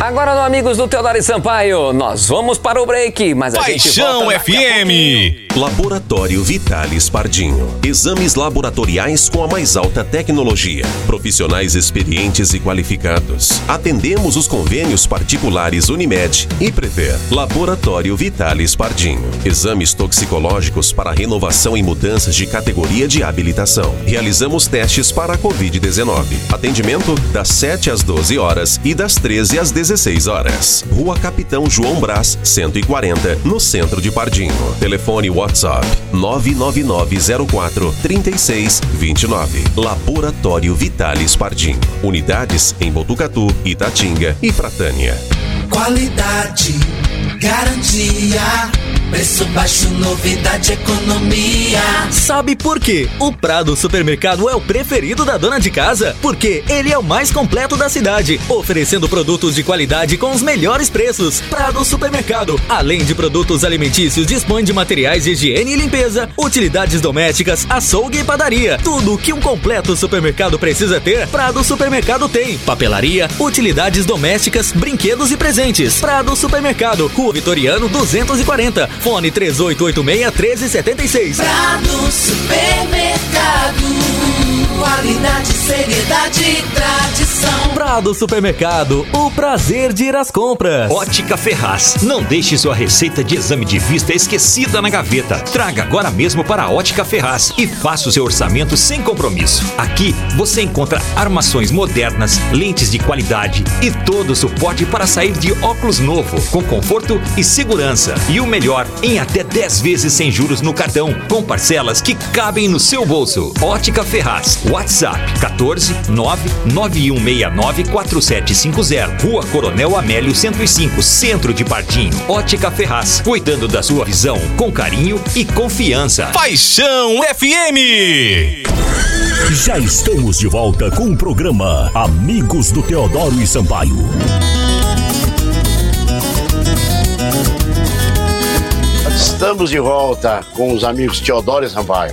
Agora, no Amigos do Teodoro e Sampaio, nós vamos para o break, mas a gente volta FM. Laboratório Vitalis Pardinho. Exames laboratoriais com a mais alta tecnologia. Profissionais experientes e qualificados. Atendemos os convênios particulares Unimed e Prever. Laboratório Vitalis Pardinho. Exames toxicológicos para renovação e mudanças de categoria de habilitação. Realizamos testes para a Covid-19. Atendimento das 7 às 12 horas e das 13 às 16 horas. Rua Capitão João Brás, 140, no centro de Pardinho. Telefone WhatsApp 99904-3629. Laboratório Vitalis Pardinho. Unidades em Botucatu, Itatinga e Pratânia. Qualidade, garantia, preço baixo, novidade, economia. Sabe por quê? O Prado Supermercado é o preferido da dona de casa, porque ele é o mais completo da cidade, oferecendo produtos de qualidade com os melhores preços. Prado Supermercado, além de produtos alimentícios, dispõe de materiais de higiene e limpeza, utilidades domésticas, açougue e padaria. Tudo o que um completo supermercado precisa ter, Prado Supermercado tem. Papelaria, utilidades domésticas, brinquedos e presentes. Prado Supermercado, Rua Vitoriano 240. Fone 3886-1376. Prado Supermercado, qualidade, seriedade e tradição. Prado Supermercado, o prazer de ir às compras. Ótica Ferraz. Não deixe sua receita de exame de vista esquecida na gaveta. Traga agora mesmo para a Ótica Ferraz e faça o seu orçamento sem compromisso. Aqui você encontra armações modernas, lentes de qualidade e todo o suporte para sair de óculos novo, com conforto e segurança. E o melhor, em até 10 vezes sem juros no cartão, com parcelas que cabem no seu bolso. Ótica Ferraz. WhatsApp 14991694750. Rua Coronel Amélio 105, Centro de Pardinho. Ótica Ferraz, cuidando da sua visão com carinho e confiança. Paixão FM. Já estamos de volta com o programa Amigos do Teodoro e Sampaio. Estamos de volta com os amigos Teodoro e Sampaio.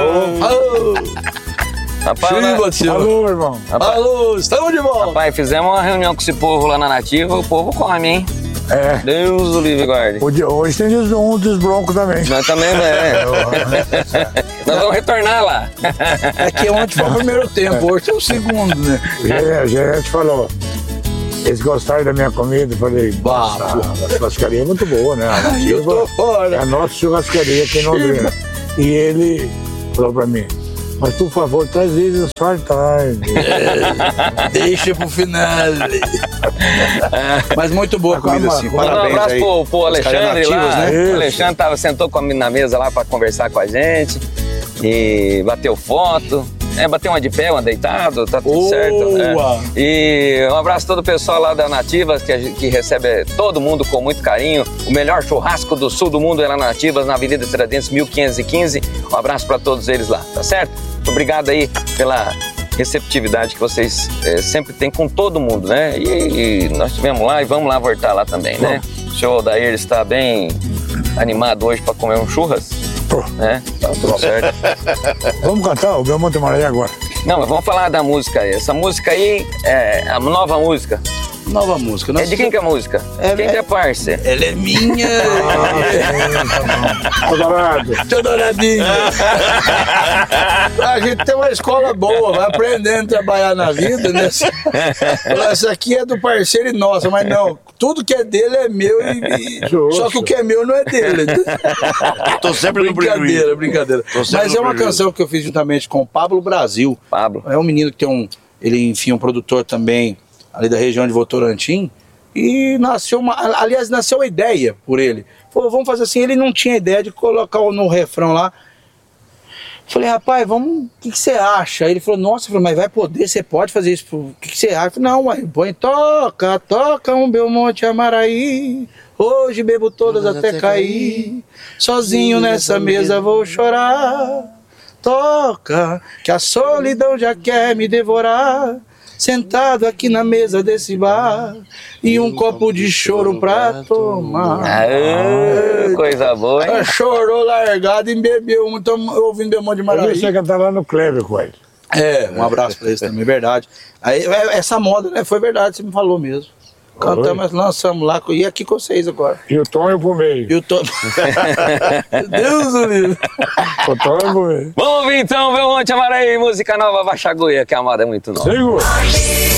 Rapaz, alô, meu irmão. Rapaz, alô, estamos de volta. Rapaz, fizemos uma reunião com esse povo lá na Nativa, o povo come, hein? É. Deus o livre guarde. Hoje tem um dos broncos também. Nós também, né? Nós vamos retornar lá. É que ontem foi o primeiro tempo, hoje é o segundo, né? O gerente falou, eles gostaram da minha comida, eu falei, a churrascaria é muito boa, né? A Nativa é a nossa churrascaria aqui em Londrina. E ele falou pra mim, mas por favor, traz eles às tarde. Deixa pro final. Mas muito boa a comida, sim. Parabéns. Um abraço pro Alexandre lá. Né? O Alexandre sentou na mesa lá pra conversar com a gente e bateu foto. Bateu uma de pé, uma deitado, tá tudo certo. Né? E um abraço a todo o pessoal lá da Nativas, que recebe todo mundo com muito carinho. O melhor churrasco do sul do mundo é lá na Nativas, na Avenida Tiradentes, 1515. Um abraço para todos eles lá, tá certo? Obrigado aí pela receptividade que vocês sempre têm com todo mundo, né? E nós estivemos lá e vamos lá voltar lá também, né? O senhor Odair está bem animado hoje para comer um churras. Né? Tá tudo certo. Vamos cantar o Belmonte Maria agora. Não, mas vamos falar da música aí. Essa música aí é a nova música. Nova música. É de quem que é a música? Quem que é parça? Ela é minha. Teodoradinho. A gente tem uma escola boa, vai aprendendo a trabalhar na vida, né? Essa aqui é do parceiro e nossa, mas não. Tudo que é dele é meu só que o que é meu não é dele. Tô sempre no prejuízo. Brincadeira. Mas é uma canção que eu fiz juntamente com o Pablo Brasil. Pablo. É um menino que tem ele enfim, um produtor também ali da região de Votorantim, e nasceu a ideia por ele. Falou, vamos fazer assim, ele não tinha ideia de colocar no refrão lá. Falei, rapaz, vamos, o que você acha? Aí ele falou, nossa, mas vai poder, você pode fazer isso, o que você acha? Eu falei, não, mas põe, toca um Belmonte Amaraí, hoje bebo todas até cair, sozinho nessa mesa vou chorar, toca, que a solidão já quer me devorar, sentado aqui na mesa desse bar e um copo de choro pra tomar. Coisa boa, hein? Chorou largado e bebeu muito, ouvindo Belmonte Amaraí. Você cantar lá no Kleber com ele. Um abraço pra eles também, verdade. Aí, essa moda, né, foi verdade, você me falou mesmo. Cantamos, lançamos lá, e aqui com vocês agora. E o Tom eu pro meio. E o Tom... Deus do livro. O Tom eu pro meio. Vamos ouvir então, Belmonte Amaro aí, música nova, Baixa Agulha, que a moda é muito nova. Segura.